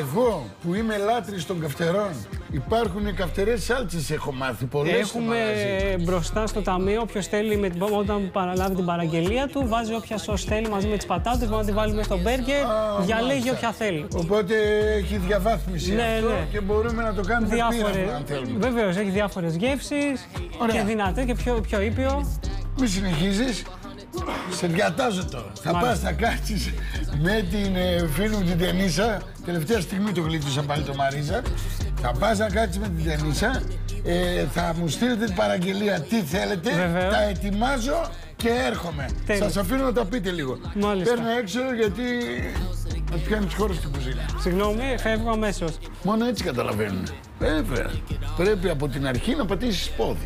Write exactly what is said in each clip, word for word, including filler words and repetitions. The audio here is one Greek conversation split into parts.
Εγώ που είμαι λάτρης των καυτερών, υπάρχουν καυτερές σάλτσες, έχω μάθει πολλές. Έχουμε μπροστά στο ταμείο, όποιος θέλει με την, όταν παραλάβει την παραγγελία του, βάζει όποια σως θέλει μαζί με τις πατάτες, μπορεί να τη βάλει μέσα στο μπέργκερ, διαλέγει όποια θέλει. Οπότε έχει διαβάθμιση ναι, αυτό ναι. και μπορούμε να το κάνουμε πείραμα, αν θέλουμε. Βεβαίως, έχει διάφορες γεύσεις. Ωραία. Και δυνατές και πιο, πιο ήπιο. Μη συνεχίζεις. Σε διατάζω τώρα. Θα πας, θα κάτσεις με την ε, φίλη μου την Τενίσα. Τελευταία στιγμή το γλίτωσα πάλι το Μαρίζα. Θα πας να κάτσεις με την Τενίσα. Ε, θα μου στείλετε την παραγγελία τι θέλετε. Βεβαίως. Τα ετοιμάζω και έρχομαι. Τέλει. Σας αφήνω να τα πείτε λίγο. Μάλιστα. Παίρνω έξω γιατί θα πιάνεις χώρο στην κουζίνα. Συγγνώμη, φεύγω αμέσως. Μόνο έτσι καταλαβαίνουν. Βέβαια. Πρέπει από την αρχή να πατήσεις πόδι.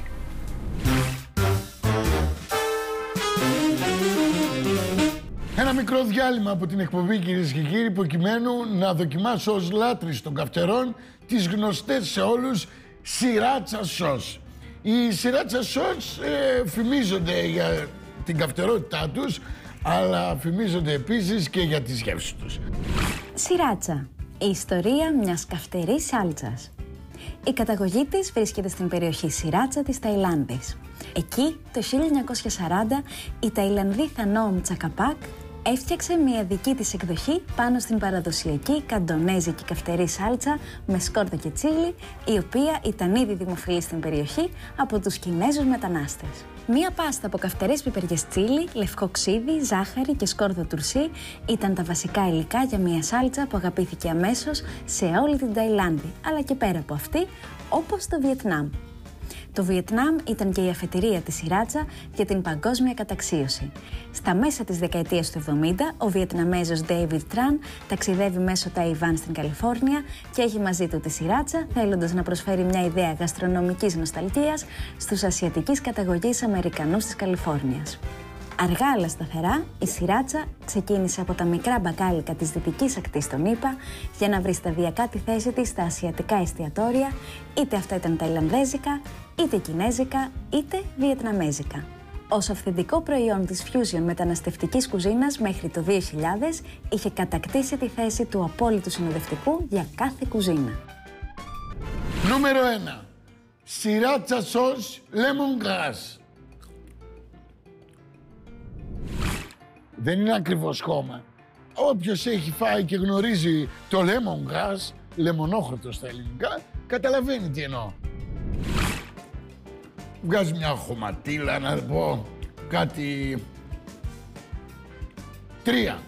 Ένα μικρό διάλειμμα από την εκπομπή, κυρίες και κύριοι, προκειμένου να δοκιμάσω ως λάτρης των καυτερών τις γνωστές σε όλους σιράτσα σως. Οι σιράτσα σως ε, φημίζονται για την καυτερότητά τους, αλλά φημίζονται επίσης και για τις γεύσεις τους. Σιράτσα. Η ιστορία μιας καυτερής σάλτσας. Η καταγωγή της βρίσκεται στην περιοχή Σιράτσα της Ταϊλάνδης. Εκεί, το χίλια εννιακόσια σαράντα, η Ταϊλανδίθα Νόμ Τσακαπάκ έφτιαξε μια δική της εκδοχή πάνω στην παραδοσιακή καντονέζικη καυτερή σάλτσα με σκόρδο και τσίλι, η οποία ήταν ήδη δημοφιλή στην περιοχή από τους Κινέζους μετανάστες. Μία πάστα από καυτερές πιπεριές τσίλι, λευκό ξύδι, ζάχαρη και σκόρδο τουρσί ήταν τα βασικά υλικά για μια σάλτσα που αγαπήθηκε αμέσως σε όλη την Ταϊλάνδη, αλλά και πέρα από αυτή, όπως το Βιετνάμ. Το Βιετνάμ ήταν και η αφετηρία της σιράτσα για την παγκόσμια καταξίωση. Στα μέσα της δεκαετίας του εβδομήντα, ο Βιετναμέζος David Tran ταξιδεύει μέσω Ταϊβάν στην Καλιφόρνια και έχει μαζί του τη σιράτσα, θέλοντας να προσφέρει μια ιδέα γαστρονομικής νοσταλγίας στους ασιατικής καταγωγής Αμερικανούς της Καλιφόρνιας. Αργά αλλά σταθερά, η σιράτσα ξεκίνησε από τα μικρά μπακάλικα της δυτικής ακτής των ΗΠΑ για να βρει σταδιακά τη θέση της στα ασιατικά εστιατόρια, είτε αυτά ήταν ταϊλανδέζικα, είτε κινέζικα, είτε βιετναμέζικα. Ως αυθεντικό προϊόν της fusion μεταναστευτικής κουζίνας μέχρι το δύο χιλιάδες είχε κατακτήσει τη θέση του απόλυτου συνοδευτικού για κάθε κουζίνα. Νούμερο ένα. Σιράτσα σως lemongrass. Δεν είναι ακριβώς χώμα. Όποιος έχει φάει και γνωρίζει το lemongrass, λεμονόχορτο στα ελληνικά, καταλαβαίνει τι εννοώ. Βγάζει μια χωματίλα, να πω κάτι... Τρία.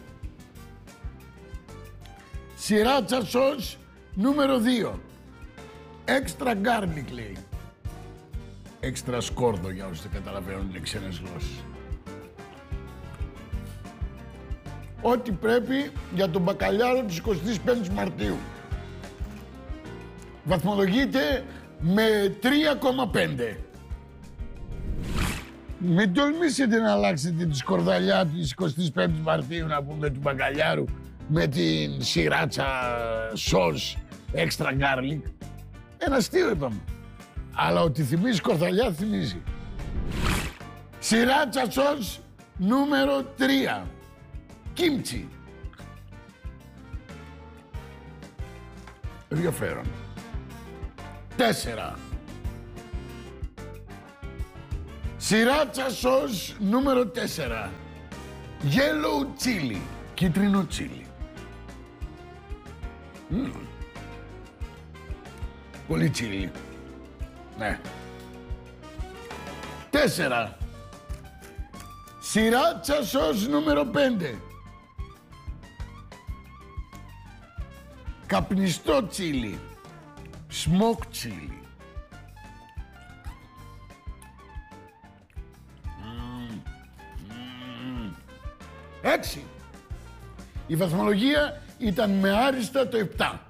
Σιράτσα σως νούμερο δύο. Έξτρα garlic λέει. Έξτρα σκόρδο για όσοι δεν καταλαβαίνουν είναι ξένες γλώσσες. Ό,τι πρέπει για τον μπακαλιάρο της εικοστής πέμπτης Μαρτίου. Βαθμολογείται με τρία κόμμα πέντε. Μην τολμήσετε να αλλάξετε τη σκορδαλιά της εικοστής πέμπτης Μαρτίου, να πούμε, του μπακαλιάρου με την σιράτσα σως extra garlic. Ένα αστείο είπαμε. Αλλά ότι θυμίζει σκορδαλιά, θυμίζει. Σιράτσα σως νούμερο τρία. Κίμτσι. Ενδιαφέρον. Τέσσερα. Σιράτσα σως νούμερο τέσσερα. Yellow chili. Κίτρινο τσίλι. Mm. Πολύ τσίλι. Ναι. Τέσσερα. Σιράτσα σως νούμερο πέντε. Καπνιστό τσίλι. Smoke chili. Mm. Mm. Έξι. Η βαθμολογία ήταν με άριστα το επτά.